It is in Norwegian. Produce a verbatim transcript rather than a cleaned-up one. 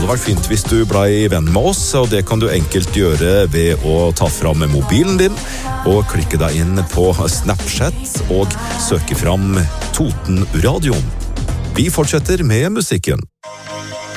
hadde vært fint hvis du ble venn med oss, og det kan du enkelt gjøre ved å ta fram mobilen din og klikke deg inn på Snapchat og søke fram Totenradioen. Vi fortsetter med musikken.